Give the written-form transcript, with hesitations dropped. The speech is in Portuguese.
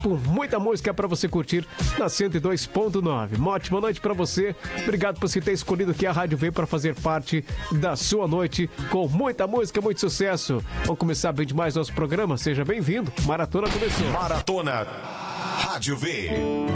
com muita música para você curtir na 102.9. Uma ótima noite para você. Obrigado por você ter escolhido aqui a Rádio V para fazer parte da sua noite com muita música, muito sucesso. Vamos começar bem demais nosso programa. Seja bem-vindo. Maratona começou. Maratona Rádio V.